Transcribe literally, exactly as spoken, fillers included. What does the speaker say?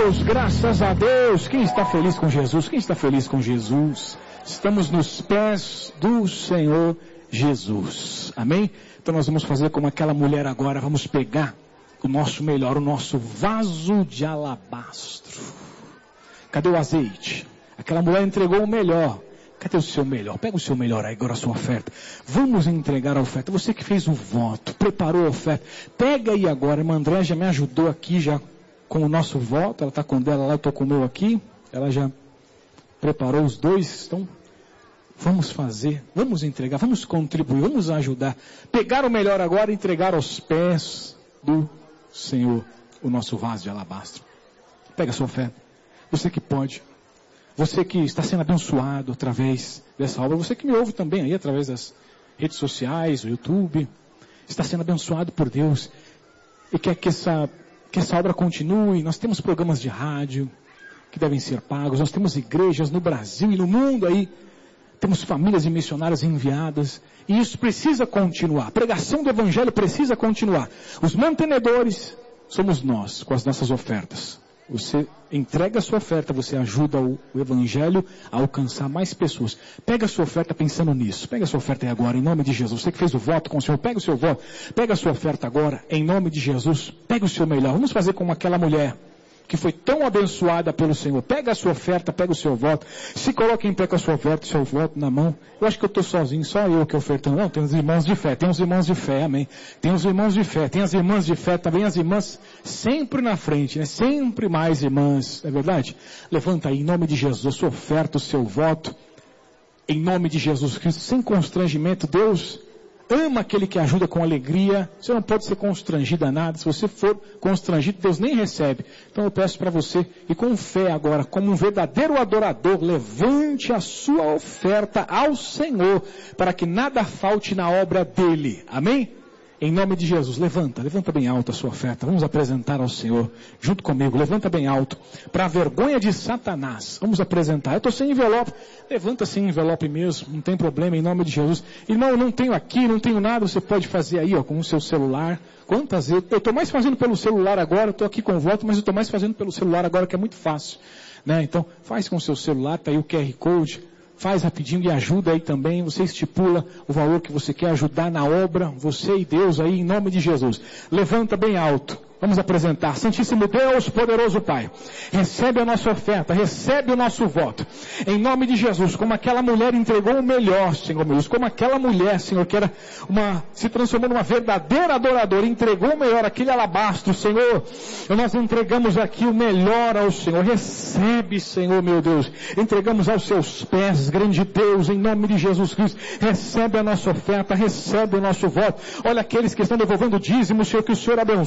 Deus, graças a Deus. Quem está feliz com Jesus? Quem está feliz com Jesus? Estamos nos pés do Senhor Jesus. Amém? Então nós vamos fazer como aquela mulher agora. Vamos pegar o nosso melhor, o nosso vaso de alabastro. Cadê o azeite? Aquela mulher entregou o melhor. Cadê o seu melhor? Pega o seu melhor aí, agora a sua oferta. Vamos entregar a oferta. Você que fez o voto, preparou a oferta. Pega aí agora. A irmã André já me ajudou aqui já com o nosso voto. Ela está com o dela lá, eu estou com o meu aqui. Ela já preparou os dois. Então, vamos fazer, vamos entregar, vamos contribuir, vamos ajudar. Pegar o melhor agora e entregar aos pés do Senhor o nosso vaso de alabastro. Pega a sua oferta. Você que pode. Você que está sendo abençoado através dessa obra, você que me ouve também aí através das redes sociais, o YouTube, está sendo abençoado por Deus e quer que essa, que essa obra continue. Nós temos programas de rádio que devem ser pagos, nós temos igrejas no Brasil e no mundo aí, temos famílias e missionárias enviadas e isso precisa continuar. A pregação do Evangelho precisa continuar. Os mantenedores somos nós com as nossas ofertas. Você entrega a sua oferta, você ajuda o, o Evangelho a alcançar mais pessoas. Pega a sua oferta pensando nisso. Pega a sua oferta aí agora, em nome de Jesus. Você que fez o voto com o Senhor, pega o seu voto. Pega a sua oferta agora, em nome de Jesus. Pega o seu melhor. Vamos fazer como aquela mulher que foi tão abençoada pelo Senhor. Pega a sua oferta, pega o seu voto. Se coloca em pé com a sua oferta, o seu voto na mão. Eu acho que eu estou sozinho, só eu que ofertando. Não, tem os irmãos de fé, tem os irmãos de fé, amém. Tem os irmãos de fé, tem as irmãs de fé, também as irmãs sempre na frente, né? Sempre mais irmãs, não é verdade? Levanta aí, em nome de Jesus, a sua oferta, o seu voto. Em nome de Jesus Cristo, sem constrangimento, Deus ama aquele que ajuda com alegria. Você não pode ser constrangido a nada. Se você for constrangido, Deus nem recebe. Então eu peço para você, e com fé agora, como um verdadeiro adorador, levante a sua oferta ao Senhor, para que nada falte na obra dele. Amém? Em nome de Jesus, levanta, levanta bem alto a sua oferta. Vamos apresentar ao Senhor, junto comigo, levanta bem alto, para a vergonha de Satanás. Vamos apresentar. Eu estou sem envelope, levanta sem envelope mesmo, não tem problema, em nome de Jesus. Irmão, eu não tenho aqui, não tenho nada, você pode fazer aí, ó, com o seu celular. Quantas vezes, eu estou mais fazendo pelo celular agora, estou aqui com o voto, mas eu estou mais fazendo pelo celular agora, que é muito fácil, né? Então, faz com o seu celular, tá aí o Q R Code. Faz rapidinho e ajuda aí também. Você estipula o valor que você quer ajudar na obra. Você e Deus aí, em nome de Jesus. Levanta bem alto. Vamos apresentar. Santíssimo Deus, poderoso Pai. Recebe a nossa oferta. Recebe o nosso voto. Em nome de Jesus. Como aquela mulher entregou o melhor, Senhor meu Deus. Como aquela mulher, Senhor, que era uma, se transformou numa verdadeira adoradora. Entregou o melhor, aquele alabastro, Senhor. Nós entregamos aqui o melhor ao Senhor. Recebe, Senhor meu Deus. Entregamos aos seus pés, grande Deus, em nome de Jesus Cristo. Recebe a nossa oferta. Recebe o nosso voto. Olha aqueles que estão devolvendo dízimo, Senhor, que o Senhor abençoe.